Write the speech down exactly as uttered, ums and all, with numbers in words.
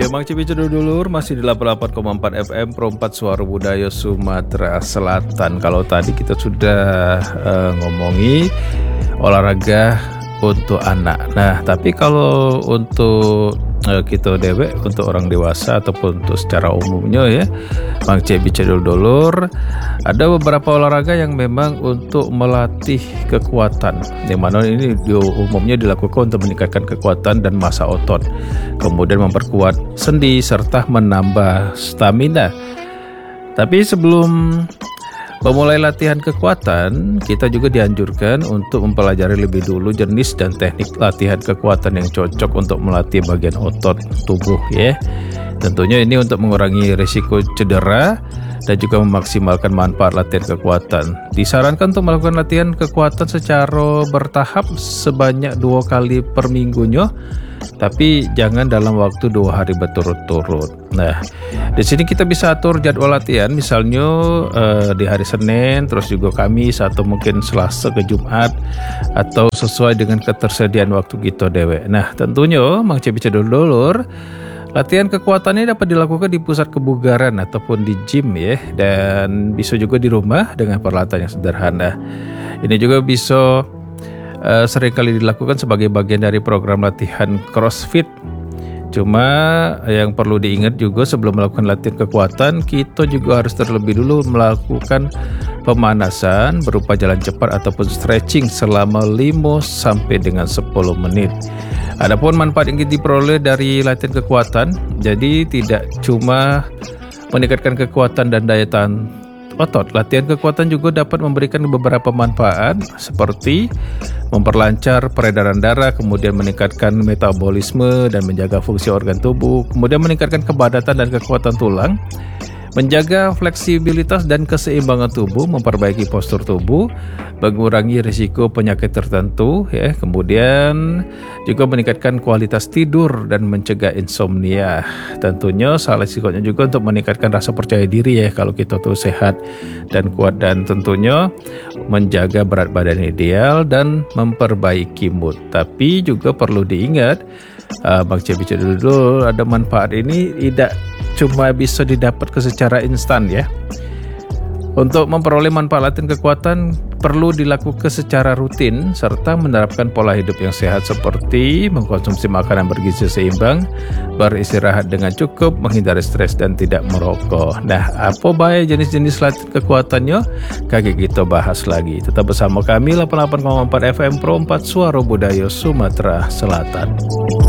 Mang Cibi Cedulur masih di delapan puluh delapan koma empat F M Pro empat Suara Budaya Sumatera Selatan. Kalau tadi kita sudah uh, ngomongi olahraga untuk anak. Nah, tapi kalau untuk uh, kita dewek, untuk orang dewasa ataupun untuk secara umumnya ya, Mang Cibi Cedulur, ada beberapa olahraga yang memang untuk melatih kekuatan, di mana ini di, umumnya dilakukan untuk meningkatkan kekuatan dan massa otot, kemudian memperkuat sendi serta menambah stamina. Tapi sebelum memulai latihan kekuatan, kita juga dianjurkan untuk mempelajari lebih dulu jenis dan teknik latihan kekuatan yang cocok untuk melatih bagian otot tubuh ya. Tentunya ini untuk mengurangi risiko cedera dan juga memaksimalkan manfaat latihan kekuatan. Disarankan untuk melakukan latihan kekuatan secara bertahap sebanyak dua kali per minggunya, tapi jangan dalam waktu dua hari berturut-turut. Nah, di sini kita bisa atur jadwal latihan, misalnya eh, di hari Senin, terus juga Kamis atau mungkin Selasa ke Jumat, atau sesuai dengan ketersediaan waktu kita dewe. Nah, tentunya Mang Cibi Cedulur, latihan kekuatan ini dapat dilakukan di pusat kebugaran ataupun di gym ya, dan bisa juga di rumah dengan peralatan yang sederhana. Ini juga bisa uh, seringkali dilakukan sebagai bagian dari program latihan CrossFit. Cuma yang perlu diingat juga sebelum melakukan latihan kekuatan, kita juga harus terlebih dulu melakukan pemanasan berupa jalan cepat ataupun stretching selama lima sampai dengan sepuluh menit. Adapun manfaat yang diperoleh dari latihan kekuatan, jadi tidak cuma meningkatkan kekuatan dan daya tahan otot. Latihan kekuatan juga dapat memberikan beberapa manfaat seperti memperlancar peredaran darah, kemudian meningkatkan metabolisme dan menjaga fungsi organ tubuh, kemudian meningkatkan kepadatan dan kekuatan tulang, menjaga fleksibilitas dan keseimbangan tubuh, memperbaiki postur tubuh, mengurangi risiko penyakit tertentu ya, kemudian juga meningkatkan kualitas tidur dan mencegah insomnia. Tentunya salah satunya juga untuk meningkatkan rasa percaya diri ya, kalau kita tuh sehat dan kuat, dan tentunya menjaga berat badan ideal dan memperbaiki mood. Tapi juga perlu diingat, uh, Mang Cibi dulu ada manfaat ini tidak cuma bisa didapat secara instan ya. Untuk memperoleh manfaat latihan kekuatan perlu dilakukan secara rutin serta menerapkan pola hidup yang sehat seperti mengkonsumsi makanan bergizi seimbang, beristirahat dengan cukup, menghindari stres dan tidak merokok. Nah, apa bahaya jenis-jenis latihan kekuatannya? Kaki kita bahas lagi. Tetap bersama kami delapan puluh delapan koma empat F M Pro empat Suara Budaya Sumatera Selatan.